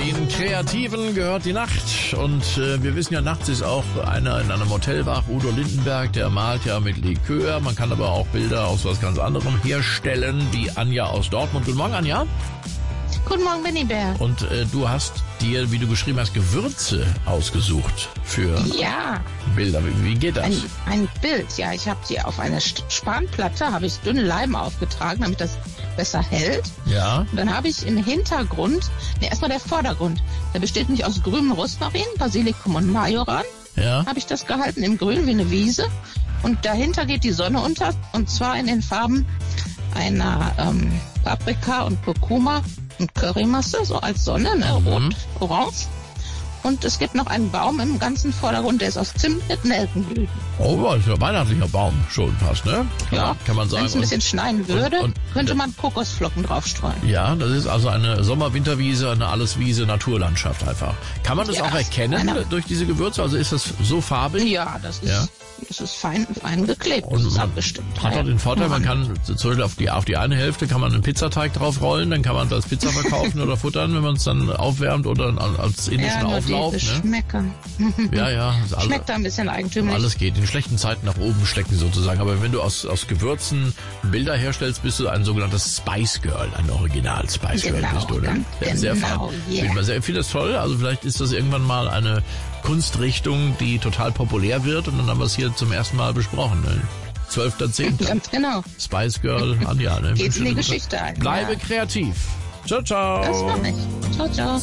Den Kreativen gehört die Nacht und wir wissen ja, nachts ist auch einer in einem Hotel wach, Udo Lindenberg, der malt ja mit Likör. Man kann aber auch Bilder aus was ganz anderem herstellen, wie Anja aus Dortmund. Guten Morgen, Anja. Guten Morgen, Benny Bär. Und du hast dir, wie du geschrieben hast, Gewürze ausgesucht für Bilder. Wie geht das? Ein Bild, ja. Ich habe die auf eine Spanplatte, habe ich dünnen Leim aufgetragen, damit das besser hält. Ja. Und dann habe ich im Hintergrund, erstmal der Vordergrund, der besteht nicht aus grünem Rosmarin, Basilikum und Majoran. Ja. Habe ich das gehalten im Grün wie eine Wiese. Und dahinter geht die Sonne unter, und zwar in den Farben einer Paprika und Kurkuma und Currymasse, so als Sonne, ne? Rot, orange. Und es gibt noch einen Baum im ganzen Vordergrund, der ist aus Zimt mit Nelkenblüten. Oh, das ist ja ein weihnachtlicher Baum schon fast, ne? Kann man sagen. Wenn es ein bisschen schneien würde, könnte man Kokosflocken draufstreuen. Ja, das ist also eine Sommer-Winterwiese, eine Alleswiese, Naturlandschaft einfach. Kann man das auch erkennen durch diese Gewürze? Also ist das so farbig? Ja, das ist fein geklebt. Und das ist abgestimmt. Hat auch den Vorteil, man kann zum Beispiel auf die eine Hälfte kann man einen Pizzateig drauf rollen, dann kann man das als Pizza verkaufen oder futtern, wenn man es dann aufwärmt oder als indischen Auflauf. Geschmäcker. Ja. Schmeckt da ein bisschen eigentümlich. Alles geht. In schlechten Zeiten nach oben stecken sozusagen. Aber wenn du aus Gewürzen Bilder herstellst, bist du ein sogenanntes Spice Girl, ein Original Spice Girl bist du, ne? Sehr fein. Yeah. Ich finde das toll. Also vielleicht ist das irgendwann mal eine Kunstrichtung, die total populär wird, und dann haben wir es hier zum ersten Mal besprochen. Ne? 12.10. Ganz genau. Spice Girl, Anja. Ne? Geht in die Geschichte ein. Bleibe kreativ. Ciao, ciao. Das mache ich. Ciao, ciao.